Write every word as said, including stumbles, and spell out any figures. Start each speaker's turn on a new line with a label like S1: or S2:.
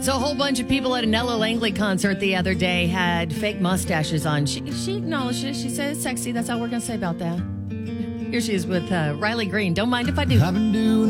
S1: So a whole bunch of people at a Nella Langley concert the other day had fake mustaches on. She, she acknowledged it. She said it's sexy. That's all we're going to say about that. Here she is with uh, Riley Green. Don't mind if I do.
S2: I've been doing